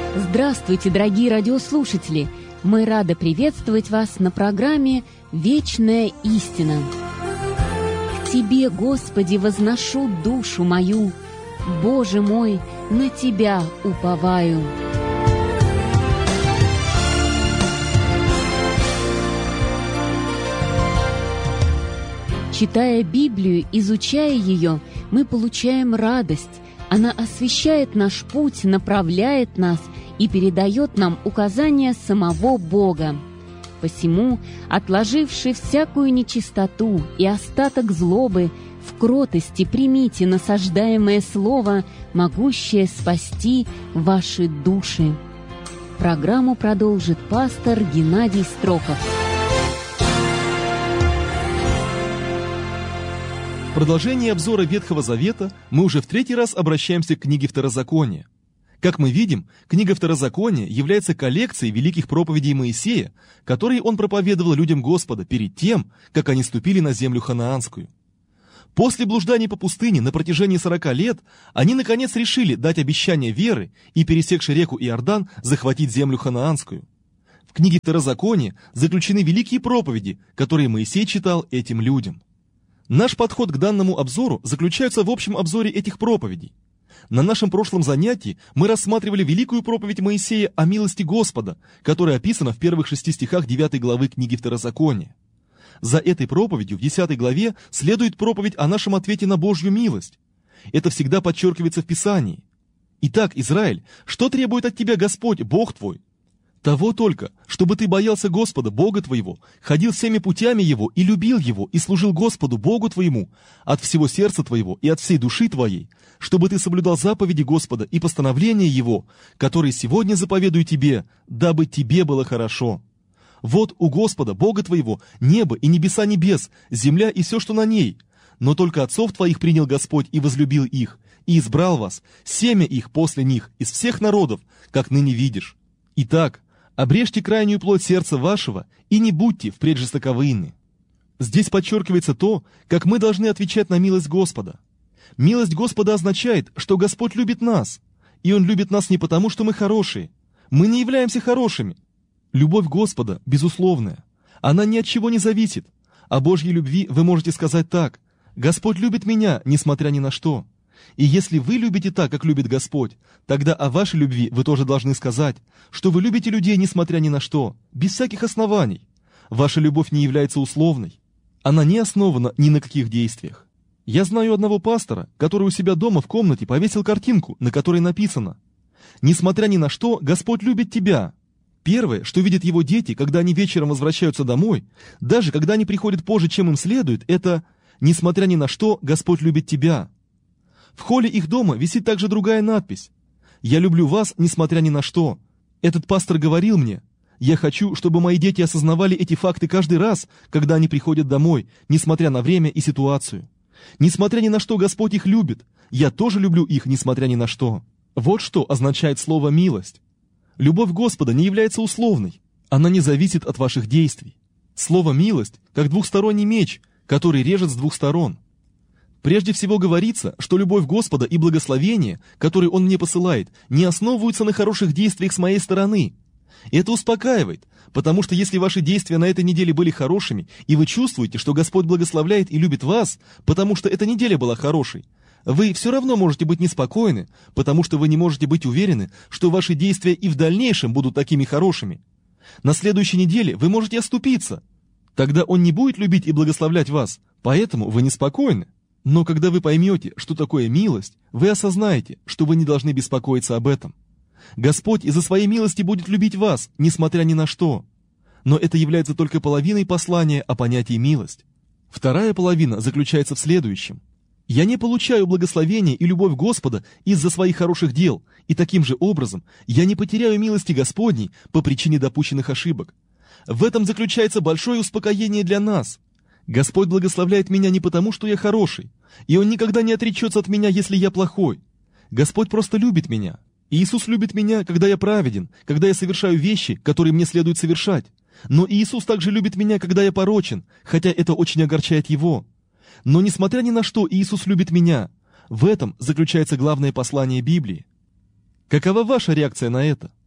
Здравствуйте, дорогие радиослушатели! Мы рады приветствовать вас на программе «Вечная истина». К Тебе, Господи, возношу душу мою, Боже мой, на Тебя уповаю. Читая Библию, изучая ее, мы получаем радость. Она освещает наш путь, направляет нас и передает нам указания самого Бога. Посему, отложивши всякую нечистоту и остаток злобы, в кротости примите насаждаемое слово, могущее спасти ваши души. Программу продолжит пастор Геннадий Строков. В продолжении обзора Ветхого Завета мы уже в третий раз обращаемся к книге Второзакония. Как мы видим, книга Второзакония является коллекцией великих проповедей Моисея, которые он проповедовал людям Господа перед тем, как они ступили на землю ханаанскую. После блужданий по пустыне на протяжении 40 лет они наконец решили дать обещание веры и, пересекши реку Иордан, захватить землю ханаанскую. В книге Второзакония заключены великие проповеди, которые Моисей читал этим людям. Наш подход к данному обзору заключается в общем обзоре этих проповедей. На нашем прошлом занятии мы рассматривали великую проповедь Моисея о милости Господа, которая описана в первых 6 стихах 9 главы книги Второзакония. За этой проповедью в 10 главе следует проповедь о нашем ответе на Божью милость. Это всегда подчеркивается в Писании. Итак, Израиль, что требует от тебя Господь, Бог твой? Того только, чтобы ты боялся Господа, Бога твоего, ходил всеми путями Его и любил Его, и служил Господу, Богу твоему, от всего сердца твоего и от всей души твоей, чтобы ты соблюдал заповеди Господа и постановления Его, которые сегодня заповедую тебе, дабы тебе было хорошо. Вот у Господа, Бога твоего, небо и небеса небес, земля и все, что на ней. Но только отцов твоих принял Господь и возлюбил их, и избрал вас, семя их после них, из всех народов, как ныне видишь. Итак, обрежьте крайнюю плоть сердца вашего и не будьте впредь жестоковыйны. Здесь подчеркивается то, как мы должны отвечать на милость Господа. Милость Господа означает, что Господь любит нас, и Он любит нас не потому, что мы хорошие. Мы не являемся хорошими. Любовь Господа безусловная. Она ни от чего не зависит. О Божьей любви вы можете сказать так: «Господь любит меня, несмотря ни на что». И если вы любите так, как любит Господь, тогда о вашей любви вы тоже должны сказать, что вы любите людей, несмотря ни на что, без всяких оснований. Ваша любовь не является условной. Она не основана ни на каких действиях. Я знаю одного пастора, который у себя дома в комнате повесил картинку, на которой написано: «Несмотря ни на что, Господь любит тебя». Первое, что видят его дети, когда они вечером возвращаются домой, даже когда они приходят позже, чем им следует, это «Несмотря ни на что, Господь любит тебя». В холле их дома висит также другая надпись: «Я люблю вас, несмотря ни на что». Этот пастор говорил мне: «Я хочу, чтобы мои дети осознавали эти факты каждый раз, когда они приходят домой, несмотря на время и ситуацию. Несмотря ни на что, Господь их любит. Я тоже люблю их, несмотря ни на что». Вот что означает слово «милость». Любовь Господа не является условной. Она не зависит от ваших действий. Слово «милость» как двухсторонний меч, который режет с двух сторон. Прежде всего говорится, что любовь Господа и благословение, которые Он мне посылает, не основываются на хороших действиях с моей стороны. Это успокаивает, потому что если ваши действия на этой неделе были хорошими, и вы чувствуете, что Господь благословляет и любит вас, потому что эта неделя была хорошей, вы все равно можете быть неспокойны, потому что вы не можете быть уверены, что ваши действия и в дальнейшем будут такими хорошими. На следующей неделе вы можете оступиться. Тогда Он не будет любить и благословлять вас, поэтому вы неспокойны. Но когда вы поймете, что такое милость, вы осознаете, что вы не должны беспокоиться об этом. Господь из-за своей милости будет любить вас, несмотря ни на что. Но это является только половиной послания о понятии милость. Вторая половина заключается в следующем. Я не получаю благословения и любовь Господа из-за своих хороших дел, и таким же образом я не потеряю милости Господней по причине допущенных ошибок. В этом заключается большое успокоение для нас. Господь благословляет меня не потому, что я хороший, и Он никогда не отречется от меня, если я плохой. Господь просто любит меня. Иисус любит меня, когда я праведен, когда я совершаю вещи, которые мне следует совершать. Но Иисус также любит меня, когда я порочен, хотя это очень огорчает Его. Но несмотря ни на что, Иисус любит меня. В этом заключается главное послание Библии. Какова ваша реакция на это?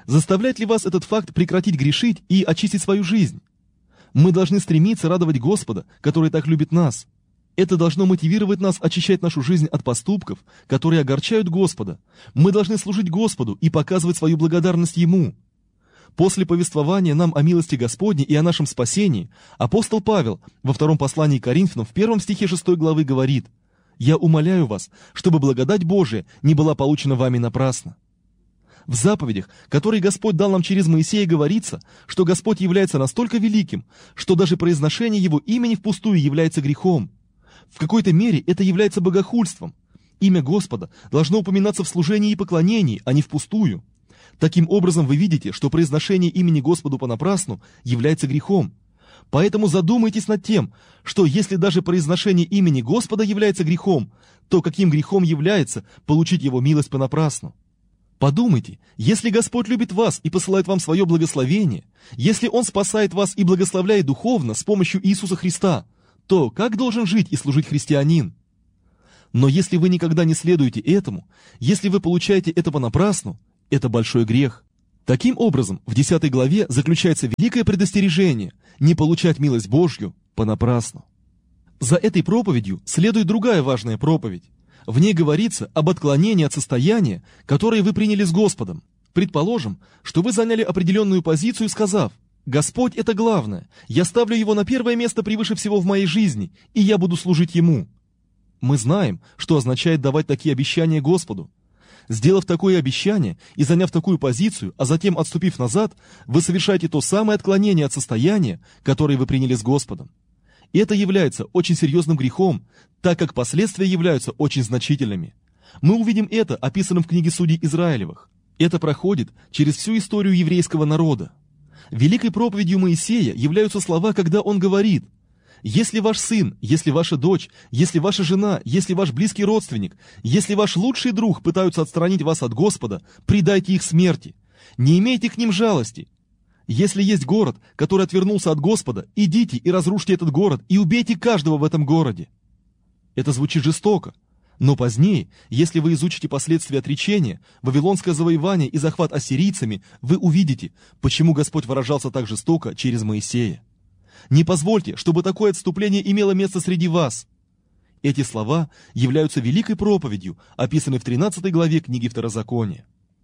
Заставляет ли вас этот факт прекратить грешить и очистить свою жизнь? Мы должны стремиться радовать Господа, который так любит нас. Это должно мотивировать нас очищать нашу жизнь от поступков, которые огорчают Господа. Мы должны служить Господу и показывать свою благодарность Ему. После повествования нам о милости Господней и о нашем спасении, апостол Павел во втором послании к Коринфянам в 1 стихе 6 главы говорит: «Я умоляю вас, чтобы благодать Божия не была получена вами напрасно». В заповедях, которые Господь дал нам через Моисея, говорится, что Господь является настолько великим, что даже произношение Его имени впустую является грехом. В какой-то мере это является богохульством. Имя Господа должно упоминаться в служении и поклонении, а не впустую. Таким образом, вы видите, что произношение имени Господу понапрасну является грехом. Поэтому задумайтесь над тем, что если даже произношение имени Господа является грехом, то каким грехом является получить Его милость понапрасну? Подумайте, если Господь любит вас и посылает вам свое благословение, если Он спасает вас и благословляет духовно с помощью Иисуса Христа, то как должен жить и служить христианин? Но если вы никогда не следуете этому, если вы получаете это понапрасну, это большой грех. Таким образом, в 10 главе заключается великое предостережение не получать милость Божью понапрасну. За этой проповедью следует другая важная проповедь. В ней говорится об отклонении от состояния, которое вы приняли с Господом. Предположим, что вы заняли определенную позицию, сказав: «Господь — это главное, я ставлю Его на первое место превыше всего в моей жизни, и я буду служить Ему». Мы знаем, что означает давать такие обещания Господу. Сделав такое обещание и заняв такую позицию, а затем отступив назад, вы совершаете то самое отклонение от состояния, которое вы приняли с Господом. Это является очень серьезным грехом, так как последствия являются очень значительными. Мы увидим это описанным в книге Судей Израилевых. Это проходит через всю историю еврейского народа. Великой проповедью Моисея являются слова, когда он говорит: «Если ваш сын, если ваша дочь, если ваша жена, если ваш близкий родственник, если ваш лучший друг пытаются отстранить вас от Господа, предайте их смерти. Не имейте к ним жалости. Если есть город, который отвернулся от Господа, идите и разрушьте этот город, и убейте каждого в этом городе». Это звучит жестоко. Но позднее, если вы изучите последствия отречения, вавилонское завоевание и захват ассирийцами, вы увидите, почему Господь выражался так жестоко через Моисея. Не позвольте, чтобы такое отступление имело место среди вас. Эти слова являются великой проповедью, описанной в 13 главе книги Второзакония.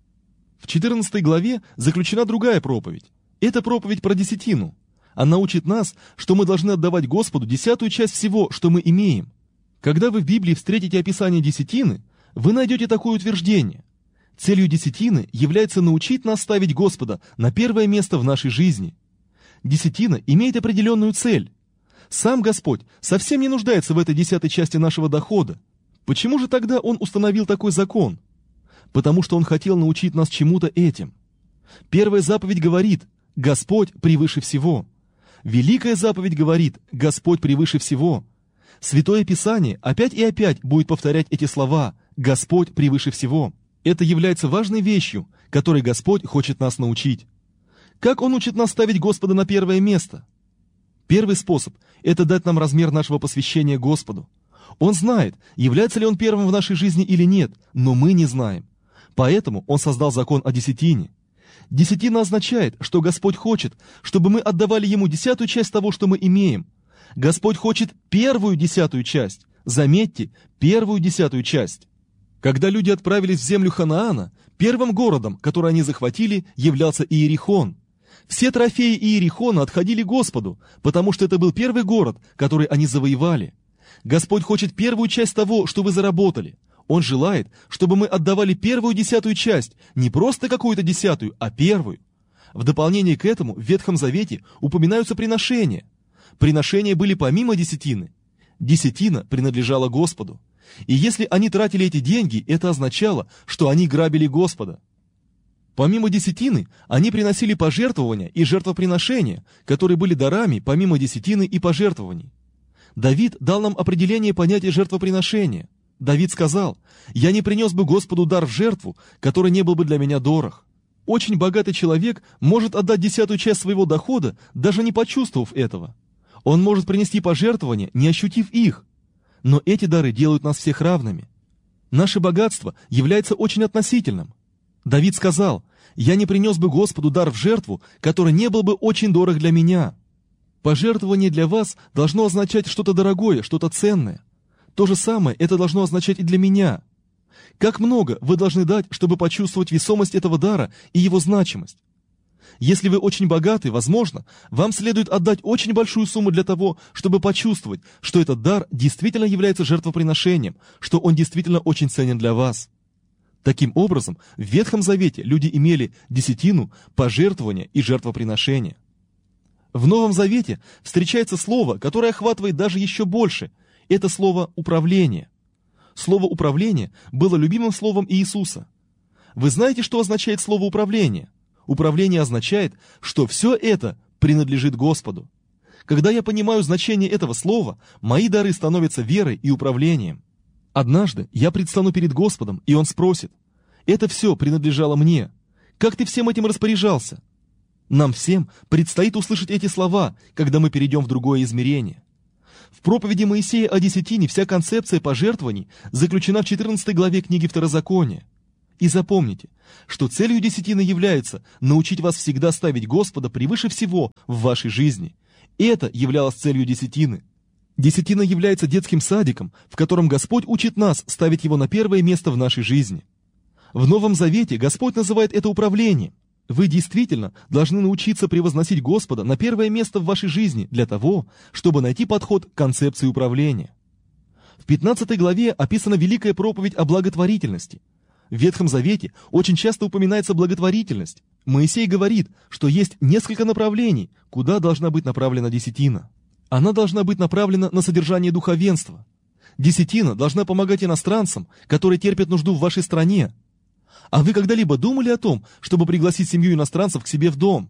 В 14 главе заключена другая проповедь. Это проповедь про десятину. Она учит нас, что мы должны отдавать Господу 10-ю часть всего, что мы имеем. Когда вы в Библии встретите описание десятины, вы найдете такое утверждение: целью десятины является научить нас ставить Господа на первое место в нашей жизни. Десятина имеет определенную цель. Сам Господь совсем не нуждается в этой 10-й части нашего дохода. Почему же тогда Он установил такой закон? Потому что Он хотел научить нас чему-то этим. Первая заповедь говорит: Господь превыше всего. Великая заповедь говорит: Господь превыше всего. Святое Писание опять и опять будет повторять эти слова: Господь превыше всего. Это является важной вещью, которой Господь хочет нас научить. Как Он учит нас ставить Господа на первое место? Первый способ – это дать нам размер нашего посвящения Господу. Он знает, является ли Он первым в нашей жизни или нет, но мы не знаем. Поэтому Он создал закон о десятине. Десятина означает, что Господь хочет, чтобы мы отдавали Ему 10-ю часть того, что мы имеем. Господь хочет первую 10-ю часть. Заметьте, первую 10-ю часть. Когда люди отправились в землю Ханаана, первым городом, который они захватили, являлся Иерихон. Все трофеи Иерихона отходили Господу, потому что это был первый город, который они завоевали. Господь хочет первую часть того, что вы заработали. Он желает, чтобы мы отдавали первую 10-ю часть, не просто какую-то 10-ю, а первую. В дополнение к этому в Ветхом Завете упоминаются приношения. Приношения были помимо десятины. Десятина принадлежала Господу. И если они тратили эти деньги, это означало, что они грабили Господа. Помимо десятины, они приносили пожертвования и жертвоприношения, которые были дарами помимо десятины и пожертвований. Давид дал нам определение понятия жертвоприношения. Давид сказал: «Я не принес бы Господу дар в жертву, который не был бы для меня дорог». Очень богатый человек может отдать 10-ю часть своего дохода, даже не почувствовав этого. Он может принести пожертвования, не ощутив их. Но эти дары делают нас всех равными. Наше богатство является очень относительным. Давид сказал: «Я не принес бы Господу дар в жертву, который не был бы очень дорог для меня». Пожертвование для вас должно означать что-то дорогое, что-то ценное. То же самое это должно означать и для меня. Как много вы должны дать, чтобы почувствовать весомость этого дара и его значимость? Если вы очень богаты, возможно, вам следует отдать очень большую сумму для того, чтобы почувствовать, что этот дар действительно является жертвоприношением, что он действительно очень ценен для вас. Таким образом, в Ветхом Завете люди имели десятину, пожертвования и жертвоприношения. В Новом Завете встречается слово, которое охватывает даже еще больше. Это слово «управление». Слово «управление» было любимым словом Иисуса. Вы знаете, что означает слово «управление»? Управление означает, что все это принадлежит Господу. Когда я понимаю значение этого слова, мои дары становятся верой и управлением. Однажды я предстану перед Господом, и Он спросит: «Это все принадлежало мне. Как ты всем этим распоряжался?» Нам всем предстоит услышать эти слова, когда мы перейдем в другое измерение. В проповеди Моисея о десятине вся концепция пожертвований заключена в 14 главе книги Второзакония. И запомните, что целью десятины является научить вас всегда ставить Господа превыше всего в вашей жизни. И это являлось целью десятины. Десятина является детским садиком, в котором Господь учит нас ставить Его на первое место в нашей жизни. В Новом Завете Господь называет это управлением. Вы действительно должны научиться превозносить Господа на первое место в вашей жизни для того, чтобы найти подход к концепции управления. В 15 главе описана великая проповедь о благотворительности. В Ветхом Завете очень часто упоминается благотворительность. Моисей говорит, что есть несколько направлений, куда должна быть направлена десятина. Она должна быть направлена на содержание духовенства. Десятина должна помогать иностранцам, которые терпят нужду в вашей стране. А вы когда-либо думали о том, чтобы пригласить семью иностранцев к себе в дом?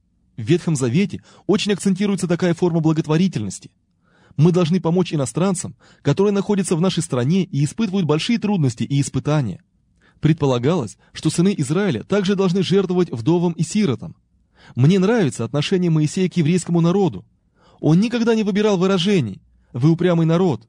В Ветхом Завете очень акцентируется такая форма благотворительности. Мы должны помочь иностранцам, которые находятся в нашей стране и испытывают большие трудности и испытания. Предполагалось, что сыны Израиля также должны жертвовать вдовам и сиротам. Мне нравится отношение Моисея к еврейскому народу. Он никогда не выбирал выражений «вы упрямый народ».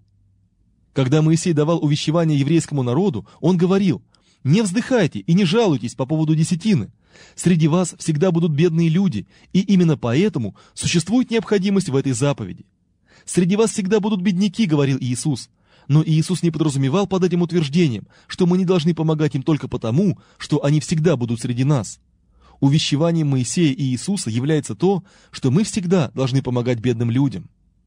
Когда Моисей давал увещевание еврейскому народу, он говорил: «Не вздыхайте и не жалуйтесь по поводу десятины. Среди вас всегда будут бедные люди, и именно поэтому существует необходимость в этой заповеди. Среди вас всегда будут бедняки», — говорил Иисус. Но Иисус не подразумевал под этим утверждением, что мы не должны помогать им только потому, что они всегда будут среди нас. Увещеванием Моисея и Иисуса является то, что мы всегда должны помогать бедным людям.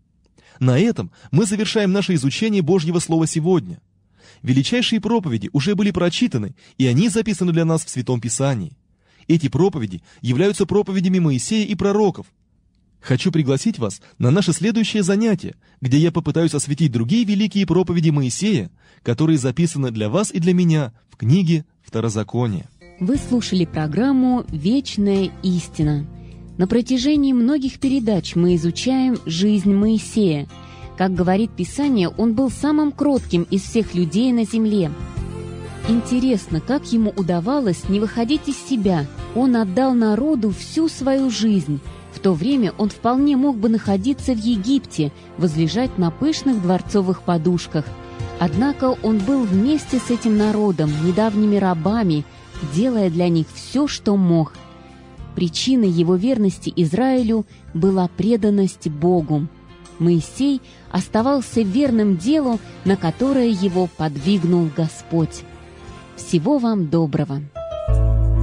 На этом мы завершаем наше изучение Божьего Слова сегодня. Величайшие проповеди уже были прочитаны, и они записаны для нас в Святом Писании. Эти проповеди являются проповедями Моисея и пророков. Хочу пригласить вас на наше следующее занятие, где я попытаюсь осветить другие великие проповеди Моисея, которые записаны для вас и для меня в книге Второзакония. Вы слушали программу «Вечная истина». На протяжении многих передач мы изучаем жизнь Моисея. Как говорит Писание, он был самым кротким из всех людей на земле. Интересно, как ему удавалось не выходить из себя. Он отдал народу всю свою жизнь. В то время он вполне мог бы находиться в Египте, возлежать на пышных дворцовых подушках. Однако он был вместе с этим народом, недавними рабами, делая для них все, что мог. Причиной его верности Израилю была преданность Богу. Моисей оставался верным делу, на которое его подвигнул Господь. Всего вам доброго!